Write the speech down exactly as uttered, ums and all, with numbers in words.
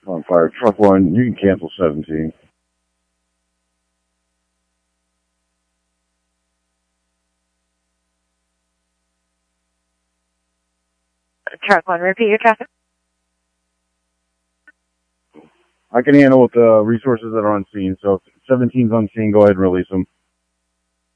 On fire. Truck one, you can cancel seventeen. Truck one, repeat your traffic. I can handle with the resources that are on scene, so if seventeen's on scene, go ahead and release them.